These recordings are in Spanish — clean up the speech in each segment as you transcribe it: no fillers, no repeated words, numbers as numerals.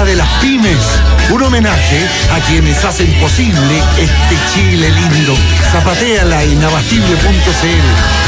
Día de las Pymes. Un homenaje a quienes hacen posible este Chile lindo. Zapatéala en abastible.cl.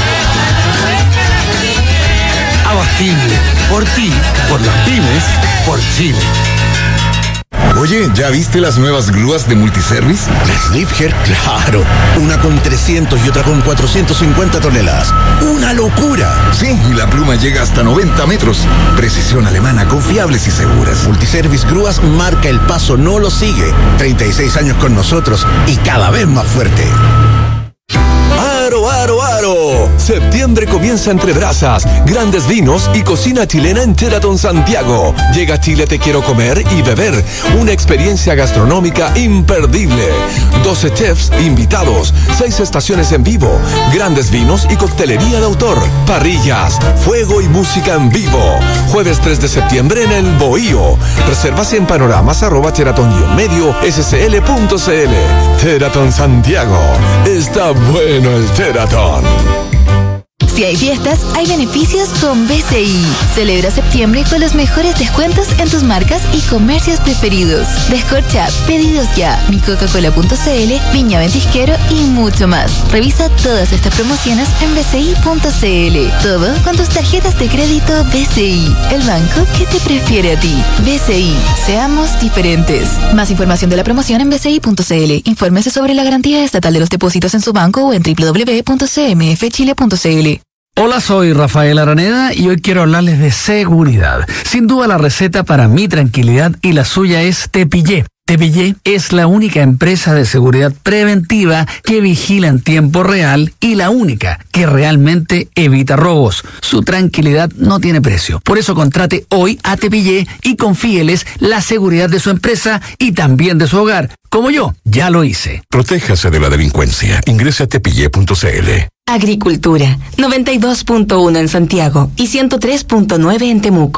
Abastible. Por ti, por las pymes, por Chile. Oye, ¿ya viste las nuevas grúas de Multiservice? Las Liebherr, claro. Una con 300 y otra con 450 toneladas. ¡Una locura! Sí, y la pluma llega hasta 90 metros. Precisión alemana, confiables y seguras. Multiservice Grúas marca el paso, no lo sigue. 36 años con nosotros y cada vez más fuerte. ¡Aro, aro, aro! Septiembre comienza entre brasas, grandes vinos y cocina chilena en Sheraton Santiago. Llega a Chile Te Quiero Comer y Beber, una experiencia gastronómica imperdible. 12 chefs invitados, 6 estaciones en vivo, grandes vinos y coctelería de autor, parrillas, fuego y música en vivo. Jueves 3 de septiembre en el Bohío. Reservas en panoramas @sheraton-medio-scl.cl. Sheraton Santiago. Está bueno el Sheraton. Si hay fiestas, hay beneficios con BCI. Celebra septiembre con los mejores descuentos en tus marcas y comercios preferidos. Descorcha, pedidos ya, micoca-cola.cl, Viña Ventisquero y mucho más. Revisa todas estas promociones en bci.cl. Todo con tus tarjetas de crédito BCI, el banco que te prefiere a ti. BCI, seamos diferentes. Más información de la promoción en bci.cl. Infórmese sobre la garantía estatal de los depósitos en su banco o en www.cmfchile.cl. Hola, soy Rafael Araneda y hoy quiero hablarles de seguridad. Sin duda la receta para mi tranquilidad y la suya es Tepillé. Tepillé es la única empresa de seguridad preventiva que vigila en tiempo real y la única que realmente evita robos. Su tranquilidad no tiene precio. Por eso contrate hoy a Tepillé y confíeles la seguridad de su empresa y también de su hogar. Como yo, ya lo hice. Protéjase de la delincuencia. Ingrese a tepillé.cl. Agricultura, 92.1 en Santiago y 103.9 en Temuco.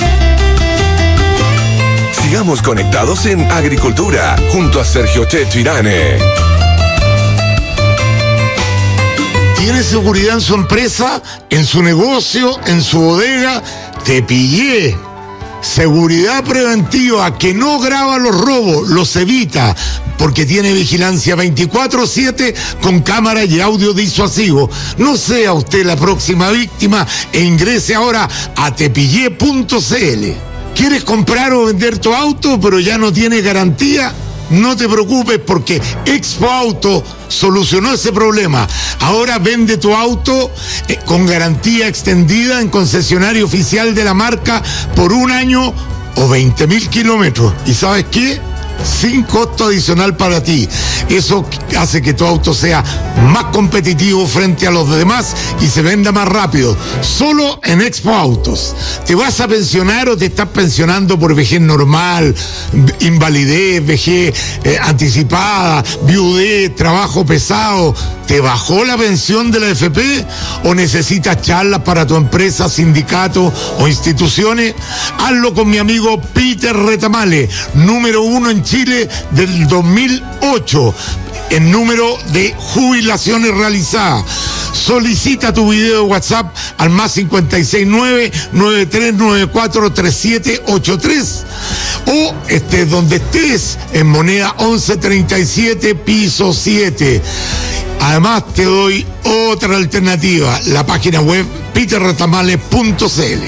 Sigamos conectados en Agricultura, junto a Sergio Checho Irane. ¿Tiene seguridad en su empresa, en su negocio, en su bodega? Tepillé. Seguridad preventiva que no graba los robos, los evita, porque tiene vigilancia 24/7 con cámara y audio disuasivo. No sea usted la próxima víctima e ingrese ahora a tepillé.cl. ¿Quieres comprar o vender tu auto pero ya no tiene garantía? No te preocupes porque Expo Auto solucionó ese problema. Ahora vende tu auto con garantía extendida en concesionario oficial de la marca por 1 año o 20.000 kilómetros. ¿Y sabes qué? Sin costo adicional para ti. Eso hace que tu auto sea más competitivo frente a los demás y se venda más rápido. Solo en Expo Autos. ¿Te vas a pensionar o te estás pensionando por vejez normal, invalidez, vejez anticipada, viudez, trabajo pesado? ¿Te bajó la pensión de la AFP o necesitas charlas para tu empresa, sindicato o instituciones? Hazlo con mi amigo Peter Retamale, número 1 en Chile del 2008 en número de jubilaciones realizadas. Solicita tu video de WhatsApp al más 569-9394-3783 o donde estés en moneda 1137 piso 7. Además te doy otra alternativa, la página web peterretamale.cl.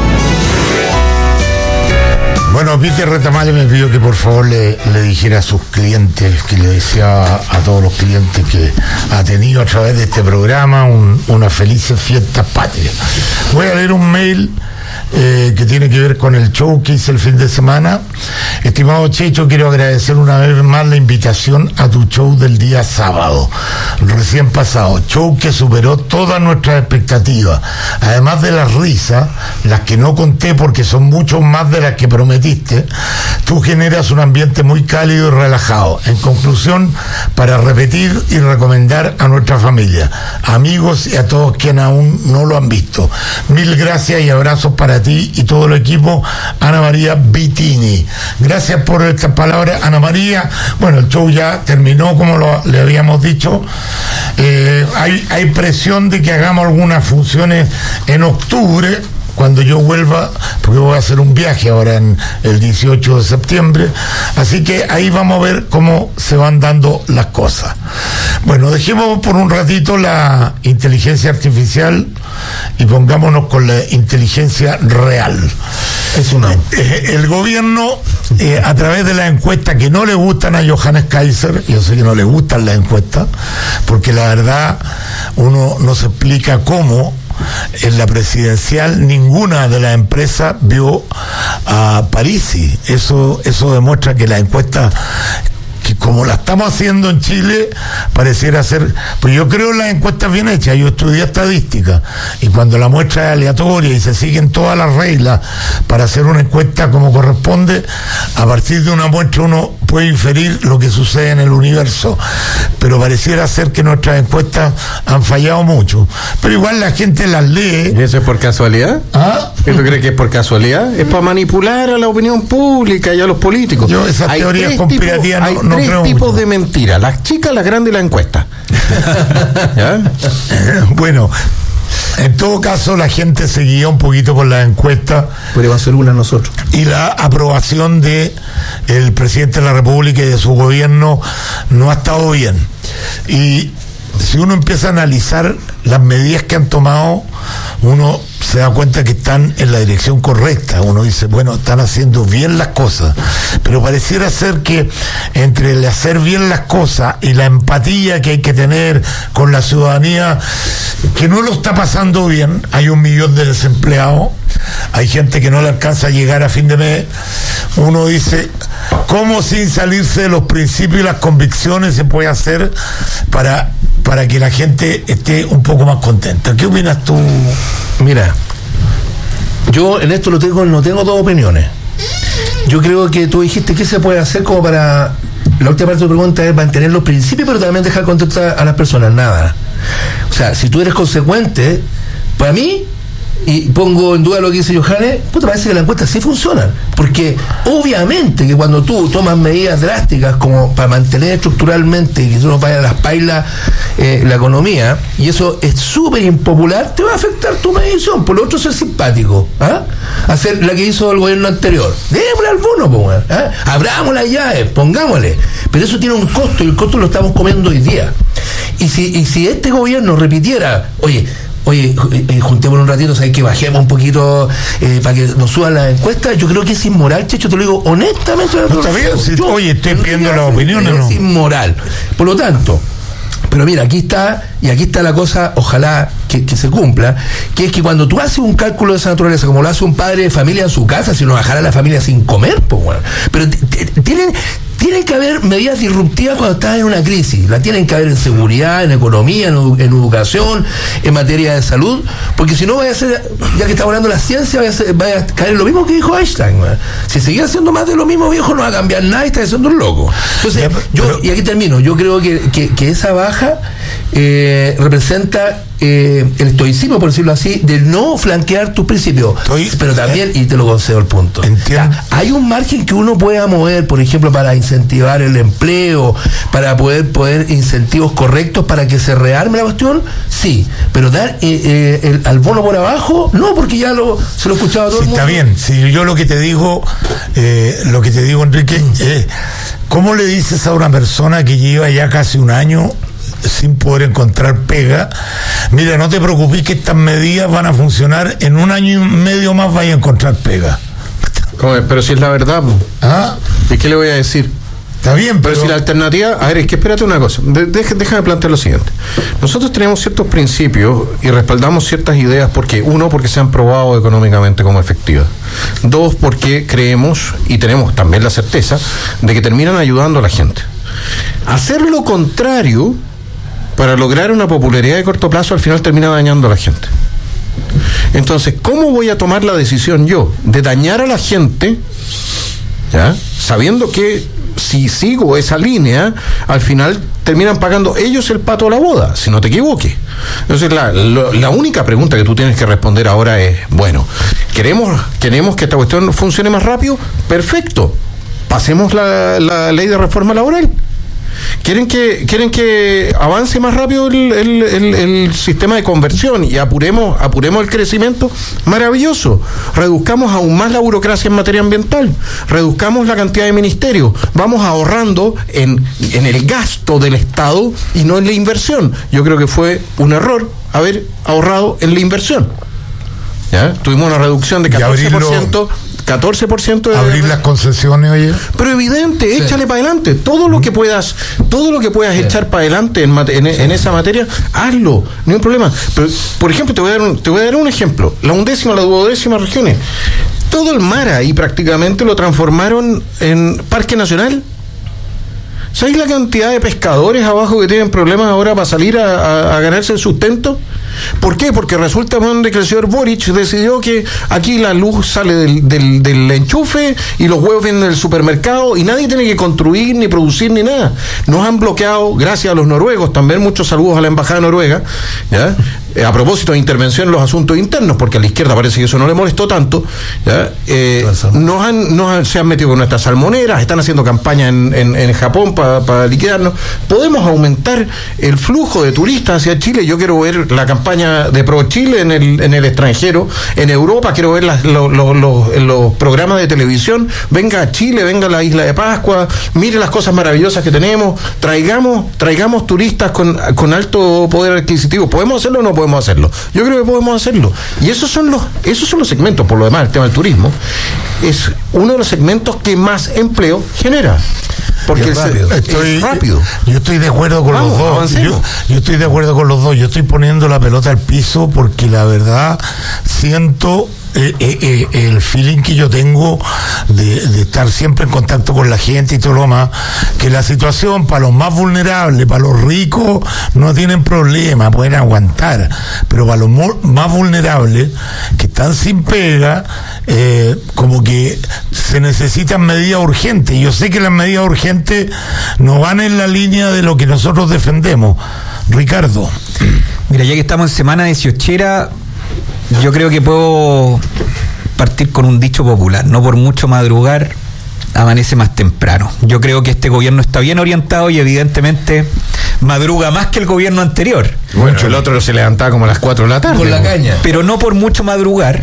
Bueno, Peter Retamale me pidió que por favor le dijera a sus clientes, que le deseaba a todos los clientes que ha tenido a través de este programa una feliz fiesta patria. Voy a leer un mail que tiene que ver con el show que hice el fin de semana. Estimado Checho, quiero agradecer una vez más la invitación a tu show del día sábado, recién pasado. Show que superó todas nuestras expectativas. Además de las risas, las que no conté porque son mucho más de las que prometiste, tú generas un ambiente muy cálido y relajado. En conclusión, para repetir y recomendar a nuestra familia, amigos y a todos quienes aún no lo han visto. Mil gracias y abrazos para ti y todo el equipo. Ana María Vitini. Gracias por estas palabras, Ana María. Bueno, el show ya terminó, como le habíamos dicho. Hay presión de que hagamos algunas funciones en octubre, cuando yo vuelva, porque voy a hacer un viaje ahora en el 18 de septiembre, así que ahí vamos a ver cómo se van dando las cosas. Bueno, dejemos por un ratito la inteligencia artificial y pongámonos con la inteligencia real. El gobierno, a través de las encuestas que no le gustan a Johannes Kaiser, yo sé que no le gustan las encuestas, porque la verdad uno no se explica cómo en la presidencial ninguna de las empresas vio a Parisi. Eso demuestra que la encuesta, que como la estamos haciendo en Chile, pareciera ser, pues yo creo en las encuestas bien hechas. Yo estudié estadística y cuando la muestra es aleatoria y se siguen todas las reglas para hacer una encuesta como corresponde, a partir de una muestra uno puede inferir lo que sucede en el universo, pero pareciera ser que nuestras encuestas han fallado mucho, pero igual la gente las lee. ¿Y eso es por casualidad? ¿Ah? ¿Tú crees que es por casualidad? Es para manipular a la opinión pública y a los políticos. Yo esas teorías conspirativas no creo tres tipos mucho de mentiras: las chicas, las grandes y la encuesta. ¿Ya? Bueno, en todo caso la gente seguía un poquito por las encuestas. Podríamos hacer una nosotros. Y la aprobación de el presidente de la República y de su gobierno no ha estado bien. Y si uno empieza a analizar las medidas que han tomado, uno se da cuenta que están en la dirección correcta. Uno dice, bueno, están haciendo bien las cosas, pero pareciera ser que entre el hacer bien las cosas y la empatía que hay que tener con la ciudadanía, que no lo está pasando bien. Hay 1 millón de desempleados, hay gente que no le alcanza a llegar a fin de mes. Uno dice, ¿cómo sin salirse de los principios y las convicciones se puede hacer para que la gente esté un poco más contenta? ¿Qué opinas tú? Mira, yo en esto no tengo dos opiniones. Yo creo que tú dijiste qué se puede hacer como para... La última parte de tu pregunta es mantener los principios, pero también dejar contentar a las personas. Nada. O sea, si tú eres consecuente, para mí, y pongo en duda lo que dice Johannes, parece que las encuestas sí funcionan, porque obviamente que cuando tú tomas medidas drásticas como para mantener estructuralmente que tú no vayas a las pailas la economía, y eso es súper impopular, te va a afectar tu medición. Por lo otro, ser simpático, hacer la que hizo el gobierno anterior, démosle al bono, abramos las llaves, pongámosle, pero eso tiene un costo, y el costo lo estamos comiendo hoy día. Y si este gobierno repitiera, oye, juntémonos un ratito, ¿sabes? Que bajemos un poquito para que nos suban las encuestas. Yo creo que es inmoral, Checho, te lo digo honestamente. No está bien, estoy pidiendo las opiniones, ¿no? Es inmoral. Por lo tanto, pero mira, aquí está la cosa, ojalá que se cumpla, que es que cuando tú haces un cálculo de esa naturaleza, como lo hace un padre de familia en su casa, si no bajará la familia sin comer, pues bueno. Pero tienen que haber medidas disruptivas cuando estás en una crisis. La tienen que haber en seguridad, en economía, en educación, en materia de salud, porque si no vaya a ser, ya que estamos hablando de la ciencia, vaya a caer en lo mismo que dijo Einstein. Si seguís haciendo más de lo mismo, viejo, no va a cambiar nada y está haciendo un loco. Entonces, y aquí termino, yo creo que esa baja representa el estoicismo, por decirlo así, de no flanquear tus principios, pero también, y te lo concedo el punto, o sea, hay un margen que uno pueda mover, por ejemplo, para incentivar el empleo, para poder incentivos correctos para que se rearme la cuestión, sí, pero dar al bono por abajo, no, porque ya se lo he escuchado a todo el mundo. Está bien, si yo lo que te digo, Enrique, ¿cómo le dices a una persona que lleva ya casi 1 año sin poder encontrar pega? Mira, no te preocupes que estas medidas van a funcionar, en 1 año y medio más vaya a encontrar pega. Pero si es la verdad, ¿y qué le voy a decir? Está bien, pero si la alternativa, a ver, es que espérate una cosa, déjame plantear lo siguiente. Nosotros tenemos ciertos principios y respaldamos ciertas ideas, porque se han probado económicamente como efectivas. 2, porque creemos y tenemos también la certeza de que terminan ayudando a la gente. Hacer lo contrario para lograr una popularidad de corto plazo al final termina dañando a la gente. Entonces, ¿cómo voy a tomar la decisión yo de dañar a la gente, sabiendo que si sigo esa línea, al final terminan pagando ellos el pato a la boda, si no te equivoques? Entonces, la única pregunta que tú tienes que responder ahora es, bueno, ¿queremos que esta cuestión funcione más rápido? Perfecto, pasemos la ley de reforma laboral. Quieren que avance más rápido el sistema de conversión y apuremos el crecimiento. Maravilloso. Reduzcamos aún más la burocracia en materia ambiental. Reduzcamos la cantidad de ministerios. Vamos ahorrando en el gasto del Estado y no en la inversión. Yo creo que fue un error haber ahorrado en la inversión. ¿Ya? Tuvimos una reducción de 14%. 14% de abrir las concesiones, oye. Pero evidente, échale para adelante. Todo lo que puedas echar para adelante en esa materia, hazlo, no hay problema. Pero, por ejemplo, te voy a dar un ejemplo. La 11ª, la 12ª regiones. Todo el mar ahí prácticamente lo transformaron en parque nacional. ¿Sabéis la cantidad de pescadores abajo que tienen problemas ahora para salir a ganarse el sustento? ¿Por qué? Porque resulta que el señor Boric decidió que aquí la luz sale del enchufe y los huevos vienen del supermercado y nadie tiene que construir, ni producir, ni nada. Nos han bloqueado, gracias a los noruegos, también muchos saludos a la embajada noruega, ¿ya? A propósito de intervención en los asuntos internos, porque a la izquierda parece que eso no le molestó tanto, ¿ya? Se han metido con nuestras salmoneras, están haciendo campaña en Japón para liquidarnos. Podemos aumentar el flujo de turistas hacia Chile. Yo quiero ver la campaña de Pro Chile en el extranjero, en Europa, quiero ver los programas de televisión. Venga a Chile, venga a la Isla de Pascua, mire las cosas maravillosas que tenemos, traigamos turistas con alto poder adquisitivo. ¿Podemos hacerlo o no podemos hacerlo? Yo creo que podemos hacerlo. Y esos son los segmentos. Por lo demás, el tema del turismo es uno de los segmentos que más empleo genera. Porque es rápido. Yo estoy de acuerdo con los dos. Yo estoy de acuerdo con los dos. Yo estoy poniendo la pelota al piso porque la verdad siento el feeling que yo tengo de estar siempre en contacto con la gente y todo lo demás, que la situación para los más vulnerables, para los ricos no tienen problema, pueden aguantar, pero para los más vulnerables que están sin pega, como que se necesitan medidas urgentes. Yo sé que las medidas urgentes no van en la línea de lo que nosotros defendemos. Ricardo. Mira, ya que estamos en semana 18, yo creo que puedo partir con un dicho popular: no por mucho madrugar, amanece más temprano. Yo creo que este gobierno está bien orientado y evidentemente madruga más que el gobierno anterior. Bueno, el otro se levantaba como a las 4 de la tarde. Con la caña. Pero no por mucho madrugar.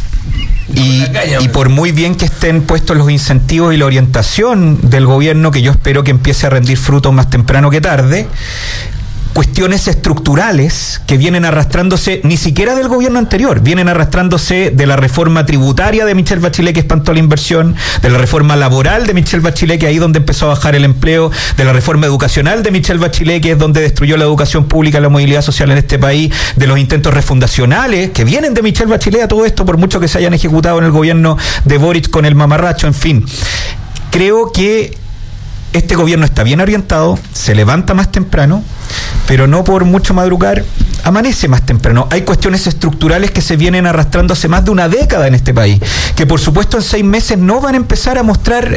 Y por muy bien que estén puestos los incentivos y la orientación del gobierno, que yo espero que empiece a rendir frutos más temprano que tarde, cuestiones estructurales que vienen arrastrándose ni siquiera del gobierno anterior, vienen arrastrándose de la reforma tributaria de Michelle Bachelet, que espantó la inversión, de la reforma laboral de Michelle Bachelet, que ahí donde empezó a bajar el empleo, de la reforma educacional de Michelle Bachelet, que es donde destruyó la educación pública y la movilidad social en este país, de los intentos refundacionales que vienen de Michelle Bachelet a todo esto, por mucho que se hayan ejecutado en el gobierno de Boric con el mamarracho, en fin. Creo que este gobierno está bien orientado, se levanta más temprano, pero no por mucho madrugar, amanece más temprano. Hay cuestiones estructurales que se vienen arrastrando hace más de una década en este país, que por supuesto en 6 meses no van a empezar a mostrar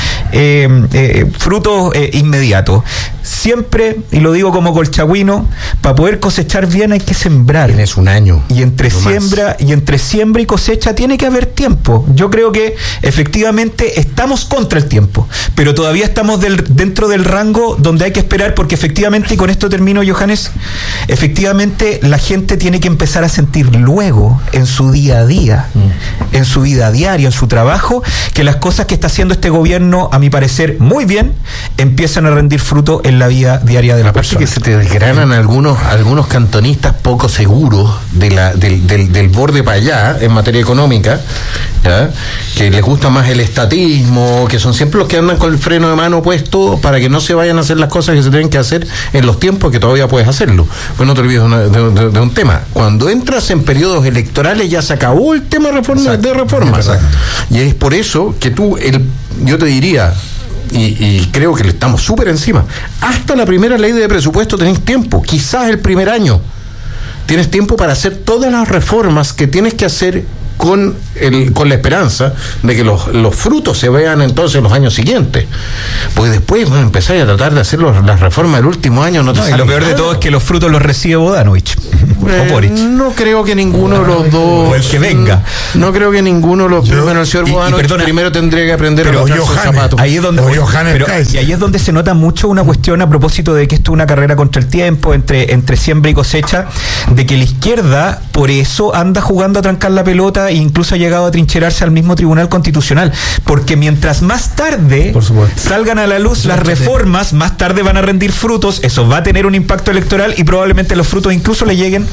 frutos inmediatos. Siempre, y lo digo como colchagüino, para poder cosechar bien hay que sembrar. Tienes un año. Y entre siembra y cosecha tiene que haber tiempo. Yo creo que efectivamente estamos contra el tiempo, pero todavía estamos dentro del rango donde hay que esperar, porque efectivamente, y con esto termino, Johannes, efectivamente la gente tiene que empezar a sentir luego en su día a día, en su vida diaria, en su trabajo, que las cosas que está haciendo este gobierno, a mi parecer muy bien, empiezan a rendir fruto en la vida diaria de la persona. Que se te desgranan algunos cantonistas poco seguros del borde para allá en materia económica, ¿ya? Que les gusta más el estatismo, que son siempre los que andan con el freno de mano puesto para que no se vayan a hacer las cosas que se tienen que hacer en los tiempos que todavía puedes hacerlo. Pues no te olvides de un tema. Cuando entras en periodos electorales ya se acabó el tema de reforma. Exacto. Y es por eso que yo te diría, y creo que le estamos súper encima, hasta la primera ley de presupuesto tenés tiempo, quizás el primer año tienes tiempo para hacer todas las reformas que tienes que hacer con la esperanza de que los frutos se vean entonces los años siguientes. Pues después empezar a tratar de hacer las reformas del último año, no te sale y lo peor nada. de todo es que los frutos los recibe Bodanovich. No creo que ninguno de los dos. O el que venga. No creo que ninguno de los dos. Bueno, el señor Bogdanovich primero tendría que aprender a botarse los zapatos. Ahí es donde, y ahí es donde se nota mucho una cuestión a propósito de que esto es una carrera contra el tiempo, entre siembra y cosecha, de que la izquierda por eso anda jugando a trancar la pelota e incluso ha llegado a trincherarse al mismo Tribunal Constitucional. Porque mientras más tarde salgan a la luz las reformas, más tarde van a rendir frutos, eso va a tener un impacto electoral y probablemente los frutos incluso le lleguen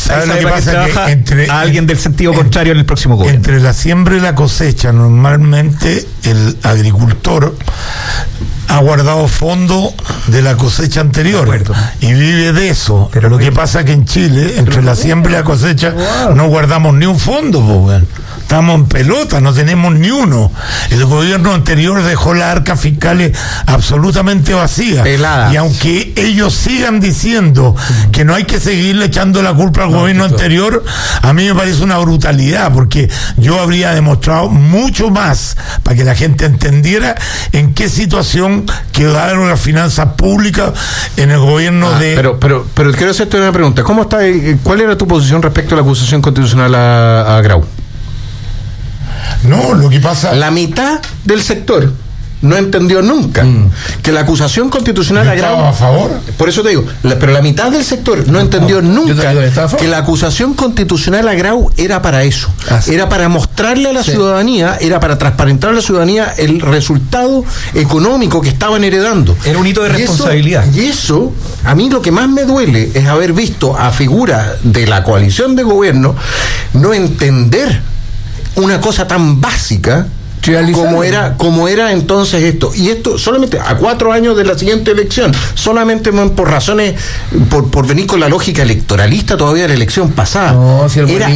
a alguien del sentido contrario en el próximo gobierno. Entre la siembra y la cosecha, normalmente el agricultor ha guardado fondo de la cosecha anterior y vive de eso. Pero lo que pasa es que en Chile, entre la siembra y la cosecha, no guardamos ni un fondo, pues, estamos en pelota, no tenemos ni uno. El gobierno anterior dejó las arcas fiscales absolutamente vacías. Y aunque ellos sigan diciendo que no hay que seguirle echando la culpa al gobierno anterior, a mí me parece una brutalidad, porque yo habría demostrado mucho más para que la gente entendiera en qué situación quedaron las finanzas públicas en el gobierno de... Pero quiero hacerte una pregunta. ¿Cuál era tu posición respecto a la acusación constitucional a Grau? No, lo que pasa... La mitad del sector no entendió nunca que la acusación constitucional a Grau... a favor. Por eso te digo, pero la mitad del sector no entendió nunca que la acusación constitucional a Grau era para eso. Era para mostrarle a la ciudadanía, era para transparentar a la ciudadanía el resultado económico que estaban heredando. Era un hito de responsabilidad. Y eso, a mí lo que más me duele es haber visto a figuras de la coalición de gobierno no entender una cosa tan básica como era entonces esto. Y esto solamente a 4 años de la siguiente elección, solamente por razones, por venir con la lógica electoralista todavía de la elección pasada. Era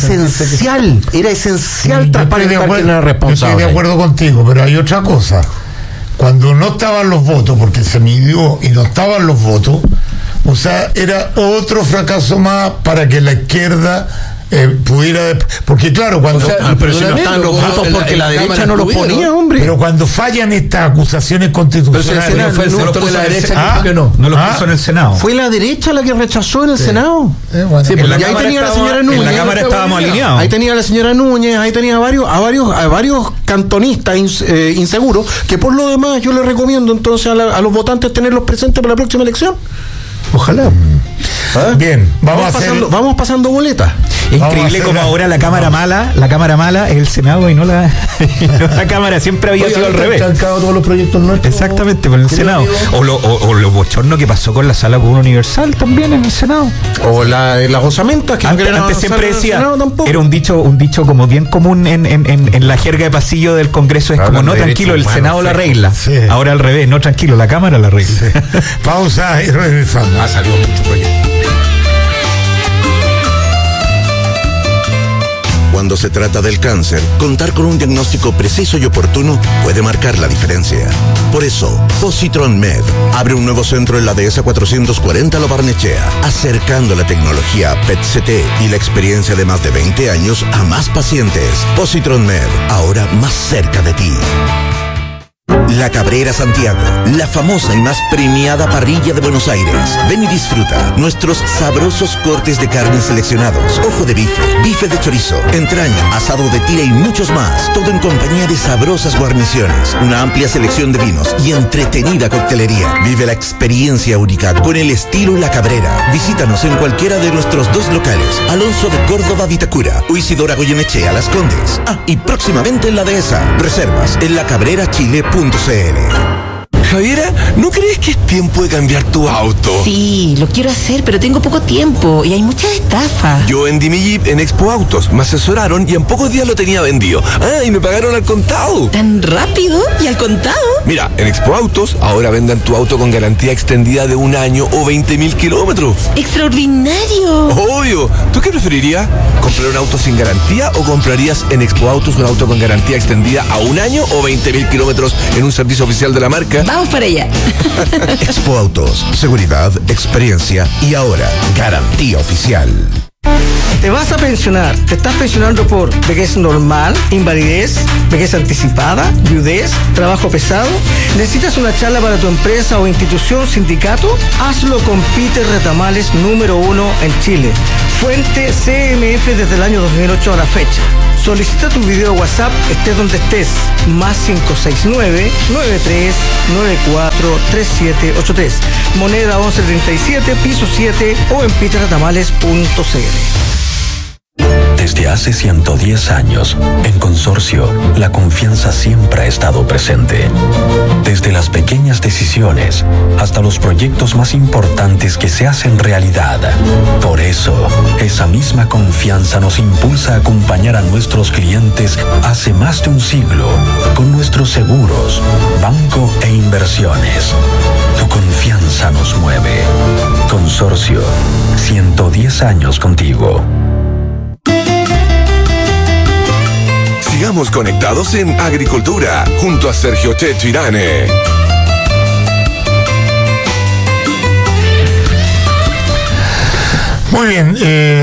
esencial transparentar quién era responsable. Yo estoy de acuerdo contigo, pero hay otra cosa. Cuando no estaban los votos, porque se midió y no estaban los votos, o sea, era otro fracaso más para que la izquierda pudiera, porque claro, cuando pero si no estaban los votos porque la derecha no los ponía, hombre. Pero cuando fallan estas acusaciones constitucionales, fue el sector de la derecha que no los puso en el Senado. Fue la derecha la que rechazó en el Senado. Y ahí tenía la señora Núñez. En la Cámara estábamos alineados. Ahí tenía la señora Núñez, ahí tenía a varios cantonistas inseguros, que por lo demás yo les recomiendo entonces a los votantes tenerlos presentes para la próxima elección. Ojalá. Bien, vamos pasando boletas. Es increíble como ahora la cámara mala es el Senado y no la Cámara, siempre había sido al revés. Todos los proyectos nuestros. Exactamente, por el Senado. O lo bochorno que pasó con la Sala Común Universal también en el Senado. O las osamentas que antes siempre decía, era un dicho como bien común en la jerga de pasillo del Congreso, es como, no, tranquilo, el Senado la arregla. Sí. Ahora al revés, no, tranquilo, la Cámara la arregla. Sí. Pausa y regresamos. Salió mucho proyecto. Cuando se trata del cáncer, contar con un diagnóstico preciso y oportuno puede marcar la diferencia. Por eso, Positron Med abre un nuevo centro en la Dehesa 440 Lo Barnechea, acercando la tecnología PET-CT y la experiencia de más de 20 años a más pacientes. Positron Med, ahora más cerca de ti. La Cabrera Santiago, la famosa y más premiada parrilla de Buenos Aires. Ven y disfruta nuestros sabrosos cortes de carne seleccionados, ojo de bife, bife de chorizo, entraña, asado de tira y muchos más. Todo en compañía de sabrosas guarniciones, una amplia selección de vinos y entretenida coctelería. Vive la experiencia única con el estilo La Cabrera. Visítanos en cualquiera de nuestros 2 locales, Alonso de Córdoba Vitacura o Isidora Goyenechea Las Condes. Y próximamente en la Dehesa. Reservas en lacabrerachile.cl. Javiera, ¿no crees que es tiempo de cambiar tu auto? Sí, lo quiero hacer, pero tengo poco tiempo y hay muchas estafas. Yo vendí mi Jeep en Expo Autos, me asesoraron y en pocos días lo tenía vendido. Y me pagaron al contado. ¿Tan rápido? ¿Y al contado? Mira, en Expo Autos ahora venden tu auto con garantía extendida de 1 año o 20.000 kilómetros. ¡Extraordinario! Obvio. ¿Tú qué preferirías? ¿Comprar un auto sin garantía o comprarías en Expo Autos un auto con garantía extendida a 1 año o 20.000 kilómetros en un servicio oficial de la marca? Vamos para allá. Expo Autos, seguridad, experiencia y ahora garantía oficial. Te vas a pensionar, te estás pensionando por vejez normal, invalidez, vejez anticipada, viudez, trabajo pesado. ¿Necesitas una charla para tu empresa o institución, sindicato? Hazlo con Peter Retamales, número 1 en Chile. Fuente CMF desde el año 2008 a la fecha. Solicita tu video WhatsApp, estés donde estés, más 569-9394-3783. Moneda 1137, piso 7 o en peterretamales.cl. Desde hace 110 años, en Consorcio, la confianza siempre ha estado presente. Desde las pequeñas decisiones hasta los proyectos más importantes que se hacen realidad. Por eso, esa misma confianza nos impulsa a acompañar a nuestros clientes hace más de un siglo con nuestros seguros, banco e inversiones. Tu confianza nos mueve. Consorcio, 110 años contigo. Sigamos conectados en Agricultura, junto a Sergio Checho Irane. Muy bien,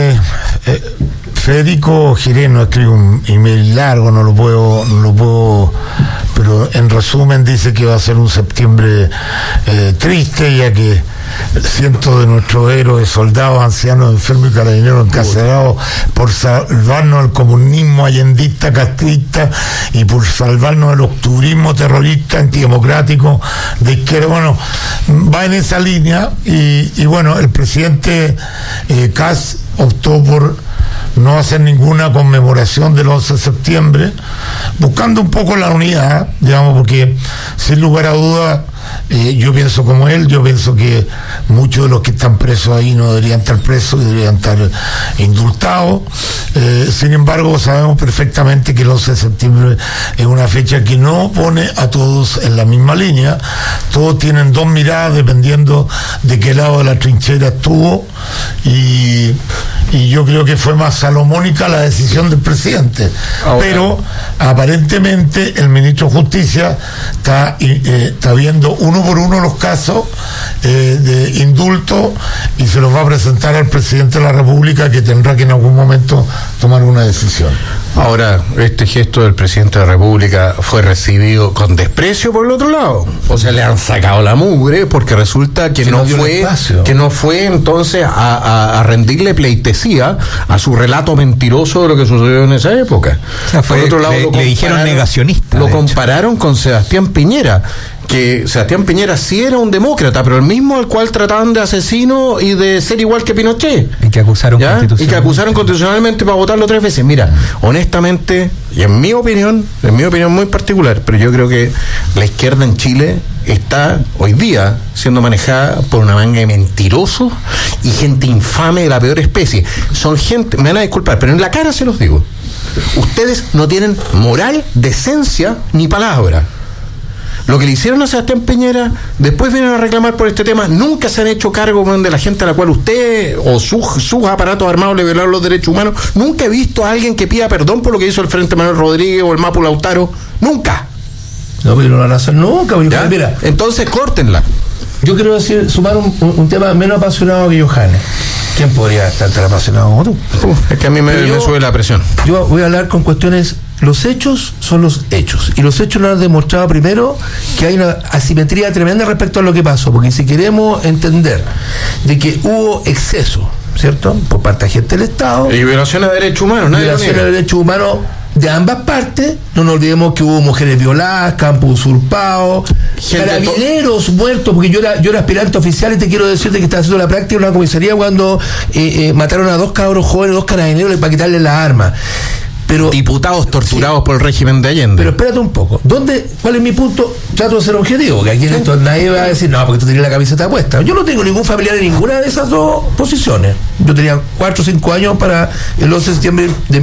Federico Gireno escribe un email largo, no lo puedo, pero en resumen dice que va a ser un septiembre triste, ya que cientos de nuestros héroes, soldados, ancianos, enfermos y carabineros encarcelados por salvarnos del comunismo allendista, castrista y por salvarnos del octubrismo terrorista antidemocrático de izquierda. Bueno, va en esa línea y bueno, el presidente Kast optó por no hacer ninguna conmemoración del 11 de septiembre, buscando un poco la unidad, digamos, porque sin lugar a dudas yo pienso como él, yo pienso que muchos de los que están presos ahí no deberían estar presos, deberían estar indultados. Sin embargo, sabemos perfectamente que el 11 de septiembre es una fecha que no pone a todos en la misma línea. Todos tienen dos miradas dependiendo de qué lado de la trinchera estuvo, y yo creo que fue más salomónica la decisión del presidente. Pero aparentemente el ministro de Justicia está viendo uno por uno los casos de indulto y se los va a presentar al presidente de la República, que tendrá que en algún momento tomar una decisión. Ahora, este gesto del presidente de la República fue recibido con desprecio por el otro lado. O sea, le han sacado la mugre porque resulta que no fue entonces a rendirle pleitesía a su relato mentiroso de lo que sucedió en esa época. O sea, por otro lado, le dijeron negacionista. Lo compararon con Sebastián Piñera, que Sebastián Piñera sí era un demócrata, pero el mismo al cual trataban de asesino y de ser igual que Pinochet. Y que acusaron constitucionalmente para votarlo 3 veces. Mira, honestamente, y en mi opinión muy particular, pero yo creo que la izquierda en Chile está hoy día siendo manejada por una manga de mentirosos y gente infame de la peor especie. Son gente, me van a disculpar, pero en la cara se los digo. Ustedes no tienen moral, decencia ni palabra. Lo que le hicieron a Sebastián Piñera, después vienen a reclamar por este tema, nunca se han hecho cargo de la gente a la cual usted o sus aparatos armados le violaron los derechos humanos. Nunca he visto a alguien que pida perdón por lo que hizo el Frente Manuel Rodríguez o el Mapu Lautaro. Nunca. No, pero no lo van a hacer nunca. Mira, entonces córtenla. Yo quiero sumar un tema menos apasionado que Johannes. ¿Quién podría estar tan apasionado como tú? Es que a mí me sube la presión. Yo voy a hablar con cuestiones. Los hechos son los hechos, y los hechos nos han demostrado primero que hay una asimetría tremenda respecto a lo que pasó, porque si queremos entender de que hubo exceso, ¿cierto?, por parte de gente del Estado y violaciones de derechos humanos, violaciones de derechos humanos de ambas partes, no nos olvidemos que hubo mujeres violadas, campos usurpados, carabineros muertos, porque yo era aspirante oficial y te quiero decirte que estaba haciendo la práctica en una comisaría cuando mataron a 2 cabros jóvenes, 2 carabineros para quitarles las armas. Pero, diputados torturados por el régimen de Allende. Pero espérate un poco. ¿Cuál es mi punto? Trato de ser objetivo, que aquí en esto nadie va a decir, no, porque tú tienes la camiseta puesta. Yo no tengo ningún familiar en ninguna de esas dos posiciones. Yo tenía 4 o 5 años para el 11 de septiembre de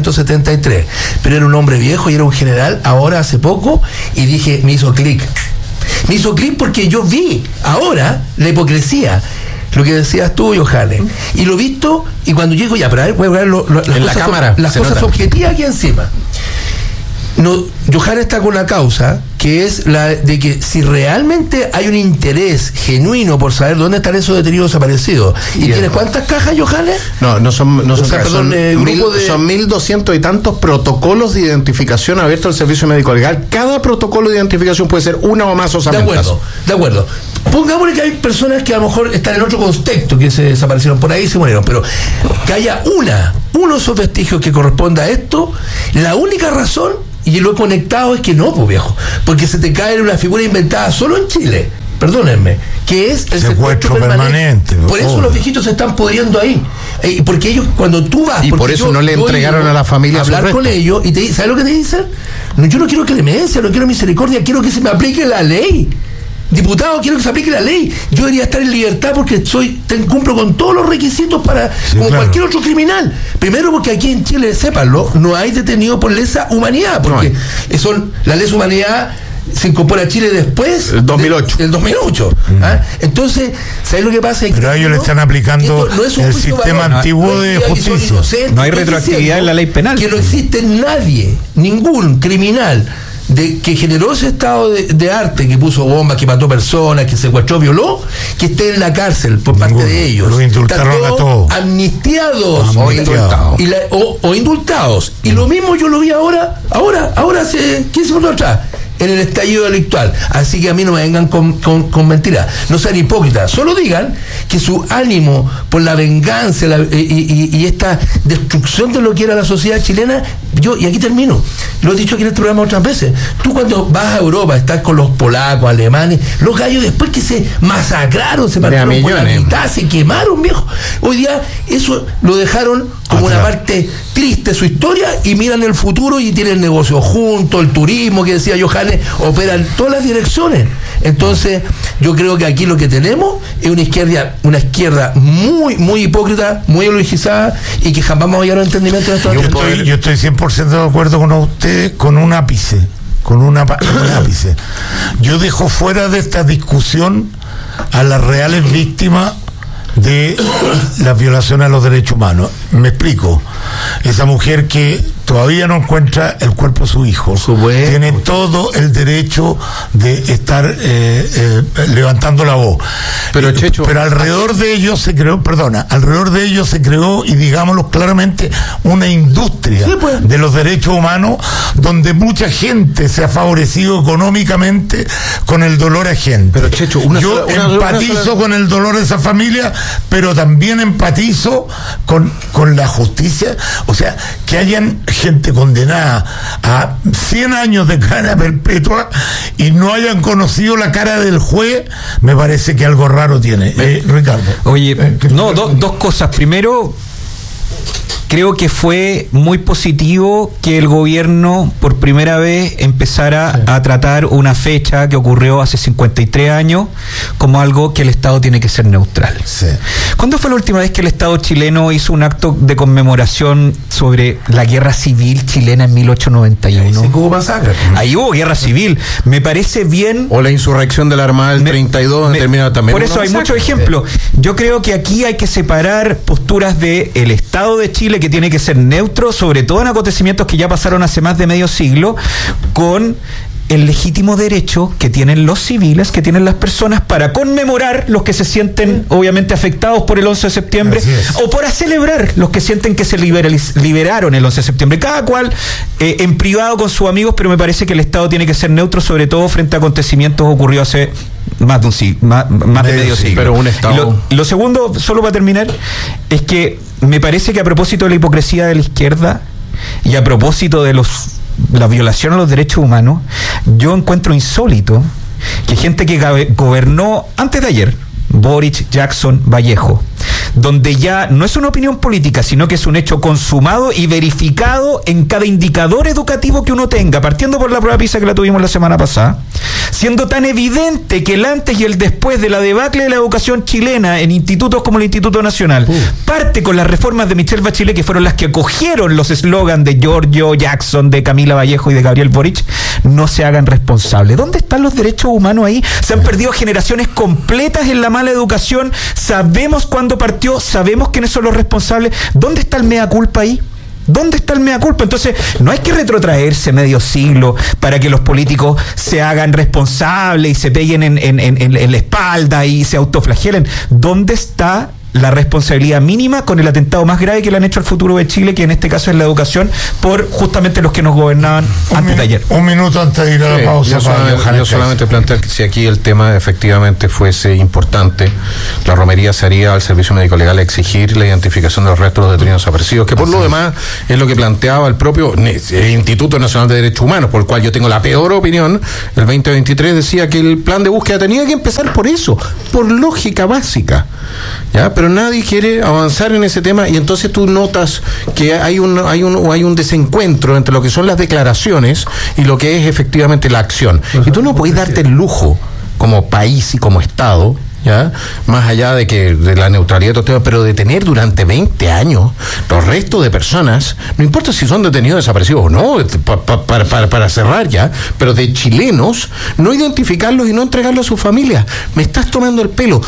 1973. Pero era un hombre viejo y era un general, ahora hace poco, y dije, me hizo clic. Me hizo clic porque yo vi ahora la hipocresía. Lo que decías tú, Johannes, y lo visto, y cuando llego ya, pero a ver, voy a ver las cosas, cámara, las cosas objetivas aquí encima. No, Johanna está con la causa, que es la de que si realmente hay un interés genuino por saber dónde están esos detenidos desaparecidos. ¿Y tienes cuántas cajas, Johanna? No son cajas, perdón, son 1.200 y tantos protocolos de identificación abiertos al servicio médico legal. Cada protocolo de identificación puede ser una o más osamentas. De acuerdo. Pongámosle que hay personas que a lo mejor están en otro contexto, que se desaparecieron por ahí y se murieron, pero que haya uno de esos vestigios que corresponda a esto, la única razón, y lo he conectado, es que no, pues viejo, porque se te cae una figura inventada solo en Chile, perdónenme, que es el secuestro permanente. Por eso los viejitos se están pudriendo ahí, porque ellos, cuando tú vas, y por eso no le entregaron a la familia hablar con ellos, y ¿sabes lo que te dicen? No, yo no quiero clemencia, no quiero misericordia, quiero que se me aplique la ley. Diputado, quiero que se aplique la ley. Yo debería estar en libertad porque cumplo con todos los requisitos como cualquier otro criminal. Primero, porque aquí en Chile, sépanlo, no hay detenido por lesa humanidad, porque la lesa humanidad se incorpora a Chile después del 2008. Entonces, ¿sabes lo que pasa? Pero ellos le están aplicando el sistema antiguo de justicia. No hay retroactividad en la ley penal. Que no existe ningún criminal que generó ese estado de arte, que puso bombas, que mató personas, que secuestró, violó, que esté en la cárcel por parte de ellos. Lo indultaron a todos. Amnistiados o indultados. Y lo mismo yo lo vi ahora hace 15 minutos atrás, en el estallido delictual. Así que a mí no me vengan con mentiras, no sean hipócritas, solo digan que su ánimo por la venganza y esta destrucción de lo que era la sociedad chilena, y aquí termino, lo he dicho aquí en este programa otras veces, tú cuando vas a Europa, estás con los polacos, alemanes, los gallos después que se masacraron, se partieron por la mitad, se quemaron, viejo, hoy día eso lo dejaron como una parte triste de su historia y miran el futuro y tienen negocios juntos, el turismo que decía Johannes, operan todas las direcciones. Entonces yo creo que aquí lo que tenemos es una izquierda muy, muy hipócrita, muy ideologizada y que jamás vamos a llegar a un entendimiento de esto. Yo estoy 100% de acuerdo con usted con un ápice. Yo dejo fuera de esta discusión a las reales víctimas de las violaciones a los derechos humanos. Me explico. Esa mujer que todavía no encuentra el cuerpo de su hijo, tiene todo el derecho de estar levantando la voz. Pero Checho, pero alrededor de ellos se creó, y digámoslo claramente, una industria de los derechos humanos donde mucha gente se ha favorecido económicamente con el dolor ajeno. Pero Checho, yo empatizo con el dolor de esa familia, pero también empatizo con la justicia, o sea, que hayan gente condenada a 100 años de cadena perpetua y no hayan conocido la cara del juez, me parece que algo raro tiene. Ricardo. Oye, dos cosas. Primero, creo que fue muy positivo que el gobierno por primera vez empezara a tratar una fecha que ocurrió hace 53 años como algo que el Estado tiene que ser neutral. ¿Cuándo fue la última vez que el Estado chileno hizo un acto de conmemoración sobre la guerra civil chilena en 1891? Ahí hubo masacre. Ahí hubo guerra civil. Me parece bien. O la insurrección de la Armada del 32 terminado también. Por eso hay muchos ejemplos. Yo creo que aquí hay que separar posturas de el Estado de Chile, que tiene que ser neutro, sobre todo en acontecimientos que ya pasaron hace más de medio siglo, con el legítimo derecho que tienen los civiles, que tienen las personas para conmemorar los que se sienten obviamente afectados por el 11 de septiembre o para celebrar los que sienten que se liberaron el 11 de septiembre. Cada cual en privado con sus amigos, pero me parece que el Estado tiene que ser neutro, sobre todo frente a acontecimientos ocurridos hace más de un siglo, más de medio siglo. Pero un Estado... Lo segundo, solo para terminar, es que me parece que a propósito de la hipocresía de la izquierda y a propósito de la violación a los derechos humanos, yo encuentro insólito que gente que gobernó antes de ayer, Boric, Jackson, Vallejo, donde ya no es una opinión política, sino que es un hecho consumado y verificado en cada indicador educativo que uno tenga, partiendo por la prueba PISA que la tuvimos la semana pasada, siendo tan evidente que el antes y el después de la debacle de la educación chilena en institutos como el Instituto Nacional, parte con las reformas de Michelle Bachelet, que fueron las que acogieron los eslogans de Giorgio Jackson, de Camila Vallejo y de Gabriel Boric, no se hagan responsables. ¿Dónde están los derechos humanos ahí? Se han perdido generaciones completas en la mala educación. Sabemos cuándo partió, sabemos quiénes son los responsables. ¿Dónde está el mea culpa ahí? ¿Dónde está el mea culpa? Entonces, no hay que retrotraerse medio siglo para que los políticos se hagan responsables y se peguen en la espalda y se autoflagelen. ¿Dónde está la responsabilidad mínima con el atentado más grave que le han hecho al futuro de Chile, que en este caso es la educación, por justamente los que nos gobernaban antes de ayer? Un minuto antes de ir a la pausa. Yo solamente plantear que si aquí el tema efectivamente fuese importante, la romería se haría al Servicio Médico Legal a exigir la identificación de los restos de los detenidos desaparecidos, que por lo demás es lo que planteaba el propio Instituto Nacional de Derechos Humanos, por el cual yo tengo la peor opinión. El 2023 decía que el plan de búsqueda tenía que empezar por eso, por lógica básica, ¿ya? Pero nadie quiere avanzar en ese tema, y entonces tú notas que hay un desencuentro entre lo que son las declaraciones y lo que es efectivamente la acción. Y tú no podés darte el lujo como país y como Estado, ¿ya? Más allá de la neutralidad de todo tema, pero de tener durante 20 años los restos de personas, no importa si son detenidos desaparecidos o no, para cerrar ya, pero de chilenos, no identificarlos y no entregarlos a sus familias. Me estás tomando el pelo.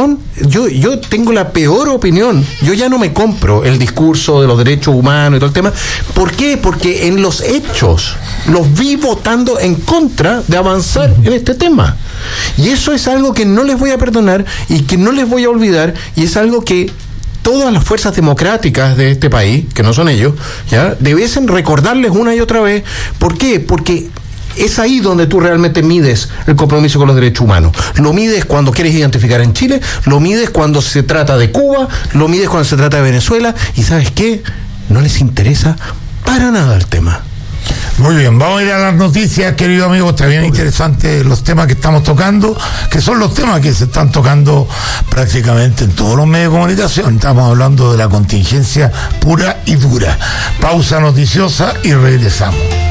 Yo tengo la peor opinión. Yo ya no me compro el discurso de los derechos humanos y todo el tema. ¿Por qué? Porque en los hechos los vi votando en contra de avanzar en este tema. Y eso es algo que no les voy a perdonar y que no les voy a olvidar, y es algo que todas las fuerzas democráticas de este país, que no son ellos, ya debiesen recordarles una y otra vez. ¿Por qué? Porque es ahí donde tú realmente mides el compromiso con los derechos humanos. Lo mides cuando quieres identificar en Chile, lo mides cuando se trata de Cuba, lo mides cuando se trata de Venezuela, y ¿sabes qué? No les interesa para nada el tema. Muy bien, vamos a ir a las noticias, querido amigo. Está bien interesante los temas que estamos tocando, que son los temas que se están tocando prácticamente en todos los medios de comunicación. Estamos hablando de la contingencia pura y dura. Pausa noticiosa y regresamos.